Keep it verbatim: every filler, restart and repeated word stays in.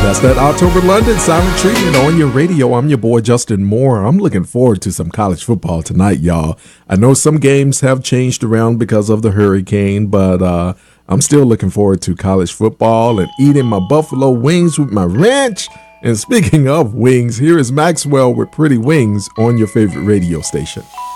That's that October London Silent Treatment on your radio. I'm your boy Justin Moore. I'm looking forward to some college football tonight, y'all. I know some games have changed around because of the hurricane, but uh, I'm still looking forward to college football and eating my buffalo wings with my ranch. And speaking of wings, here is Maxwell with Pretty Wings on your favorite radio station.